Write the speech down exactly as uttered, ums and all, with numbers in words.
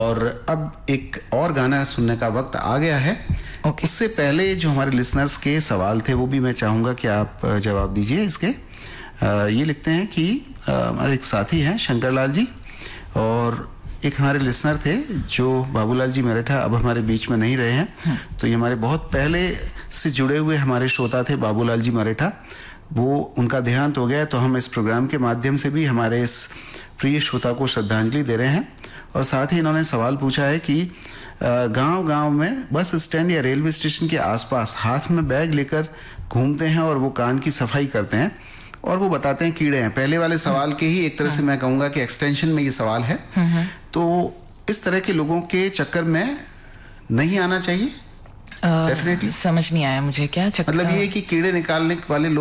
और अब एक और गाना सुनने का वक्त आ गया है। ओके। उससे पहले जो हमारे लिसनर्स के सवाल थे वो भी मैं चाहूँगा कि आप जवाब दीजिए इसके। ये लिखते हैं कि हमारे एक साथी हैं शंकर लाल जी, और एक हमारे लिसनर थे जो बाबूलाल जी मरेठा, अब हमारे बीच में नहीं रहे हैं। तो ये हमारे बहुत पहले से जुड़े हुए हमारे श्रोता थे बाबूलाल जी मरेठा, वो उनका देहांत हो गया। तो हम इस प्रोग्राम के माध्यम से भी हमारे इस प्रिय श्रोता को श्रद्धांजलि दे रहे हैं। और साथ ही इन्होंने सवाल पूछा है कि गांव-गांव में बस स्टैंड या रेलवे स्टेशन के आसपास हाथ में बैग लेकर घूमते हैं और वो कान की सफाई करते हैं और वो बताते हैं कीड़े हैं। पहले वाले सवाल के ही एक तरह से मैं कहूँगा कि एक्सटेंशन में ये सवाल है। तो इस तरह के लोगों के चक्कर में नहीं आना चाहिए। डेफिनेटली समझ नहीं आया मुझे क्या चक्कर। मतलब ये कि कीड़े निकालने वाले